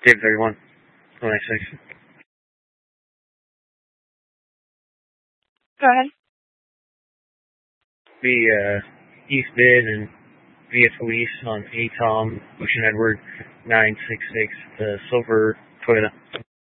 Dave 31, 26. Go ahead. The East Bid and via police on ATOM, Ocean Edward 966, the silver Toyota.